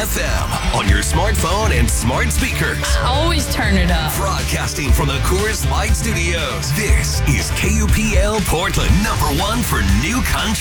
FM on your smartphone and smart speakers. Always turn it up. Broadcasting from the Coors Light Studios. This is KUPL Portland, #1 for new country.